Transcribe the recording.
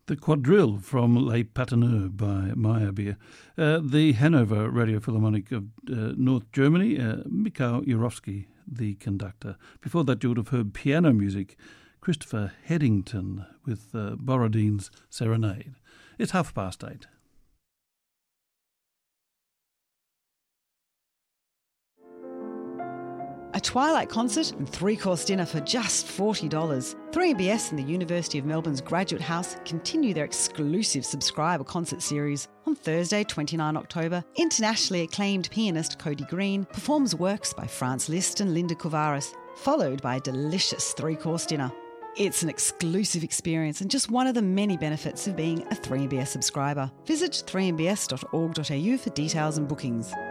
The Quadrille from Les Patineurs by Meyerbeer. The Hanover Radio Philharmonic of North Germany, Mikhail Jurovsky, the conductor. Before that, you would have heard piano music, Christopher Headington with Borodine's Serenade. It's 8:30. A Twilight concert and three-course dinner for just $40. 3MBS and the University of Melbourne's Graduate House continue their exclusive subscriber concert series. On Thursday, 29 October, internationally acclaimed pianist Cody Green performs works by Franz Liszt and Linda Kovaris, followed by a delicious three-course dinner. It's an exclusive experience and just one of the many benefits of being a 3MBS subscriber. Visit 3mbs.org.au for details and bookings.